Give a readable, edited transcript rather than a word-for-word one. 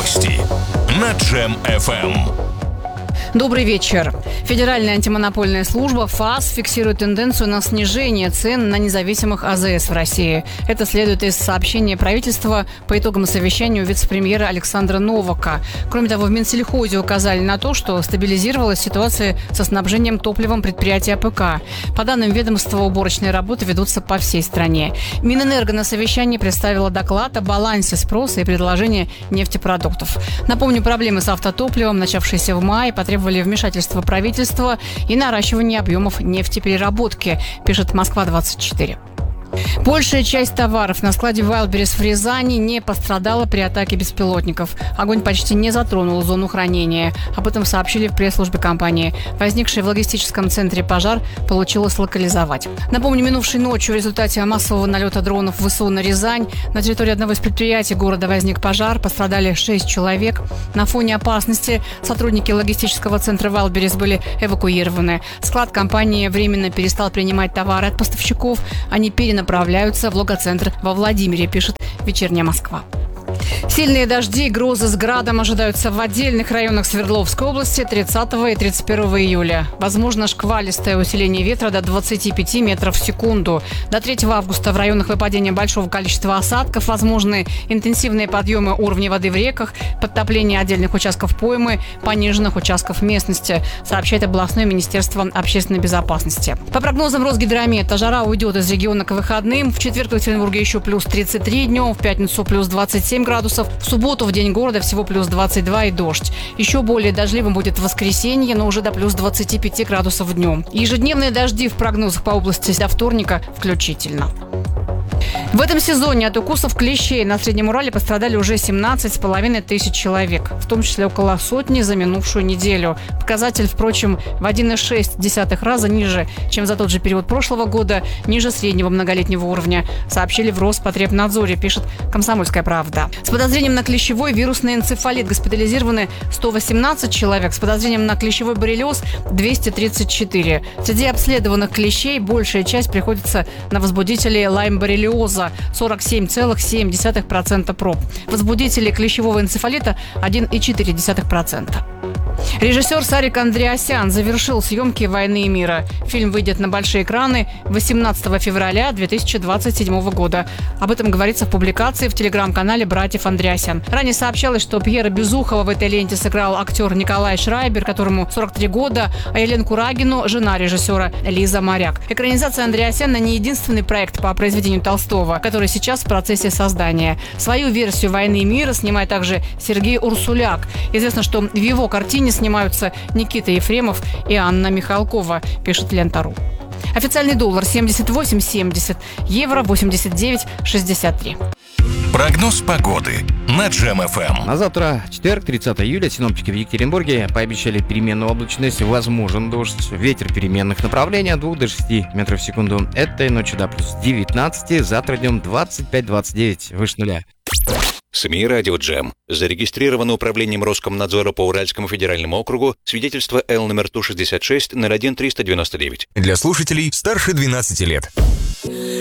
Новости на Джем-ФМ. Добрый вечер. Федеральная антимонопольная служба ФАС фиксирует тенденцию на снижение цен на независимых АЗС в России. Это следует из сообщения правительства по итогам совещания у вице-премьера Александра Новака. Кроме того, в Минсельхозе указали на то, что стабилизировалась ситуация со снабжением топливом предприятия АПК. По данным ведомства, уборочные работы ведутся по всей стране. Минэнерго на совещании представила доклад о балансе спроса и предложения нефтепродуктов. Напомню, проблемы с автотопливом, начавшиеся в мае, потребовали вмешательства правительства и наращивания объемов нефтепереработки, пишет Москва-24. Большая часть товаров на складе Wildberries в Рязани не пострадала при атаке беспилотников. Огонь почти не затронул зону хранения. Об этом сообщили в пресс-службе компании. Возникший в логистическом центре пожар получилось локализовать. Напомню, минувшей ночью в результате массового налета дронов ВСУ на Рязань на территории одного из предприятий города возник пожар. Пострадали 6 человек. На фоне опасности сотрудники логистического центра Wildberries были эвакуированы. Склад компании временно перестал принимать товары от поставщиков. Они перенаправляются в логоцентр во Владимире, пишет «Вечерняя Москва». Сильные дожди и грозы с градом ожидаются в отдельных районах Свердловской области 30 и 31 июля. Возможно шквалистое усиление ветра до 25 метров в секунду. До 3 августа в районах выпадения большого количества осадков возможны интенсивные подъемы уровня воды в реках, подтопление отдельных участков поймы, пониженных участков местности, сообщает областное министерство общественной безопасности. По прогнозам Росгидромета, жара уйдет из региона к выходным. В четверг в Екатеринбурге еще плюс 33 днем, в пятницу плюс 27 градусов, в субботу в день города всего плюс 22 и дождь. Еще более дождливым будет воскресенье, но уже до плюс 25 градусов днем. Ежедневные дожди в прогнозах по области до вторника включительно. В этом сезоне от укусов клещей на Среднем Урале пострадали уже 17,5 тысяч человек, в том числе около сотни за минувшую неделю. Показатель, впрочем, в 1,6 раза ниже, чем за тот же период прошлого года, ниже среднего многолетнего уровня, сообщили в Роспотребнадзоре, пишет «Комсомольская правда». С подозрением на клещевой вирусный энцефалит госпитализированы 118 человек, с подозрением на клещевой боррелиоз 234. Среди обследованных клещей большая часть приходится на возбудителей лайм-боррелиоза, 47,7% проб. Возбудители клещевого энцефалита 1,4%. Режиссер Сарик Андреасян завершил съемки «Войны и мира». Фильм выйдет на большие экраны 18 февраля 2027 года. Об этом говорится в публикации в телеграм-канале братьев Андреасян. Ранее сообщалось, что Пьера Безухова в этой ленте сыграл актер Николай Шрайбер, которому 43 года, а Елену Курагину – жена режиссера Лиза Моряк. Экранизация Андреасяна не единственный проект по произведению Толстого, который сейчас в процессе создания. Свою версию «Войны и мира» снимает также Сергей Урсуляк. Известно, что в его картине снимаются Никита Ефремов и Анна Михалкова, пишет Лента.ру. Официальный доллар 78,70, евро 89,63. Прогноз погоды на Джем-ФМ. На завтра, четверг, 30 июля, синоптики в Екатеринбурге пообещали переменную облачность, возможен дождь, ветер переменных направлений от 2 до 6 метров в секунду. Этой ночью до плюс 19, завтра днем 25-29, выше нуля. СМИ «Радио Джем». Зарегистрировано управлением Роскомнадзора по Уральскому федеральному округу свидетельство Л номер Ту-66 01-399. Для слушателей старше 12 лет.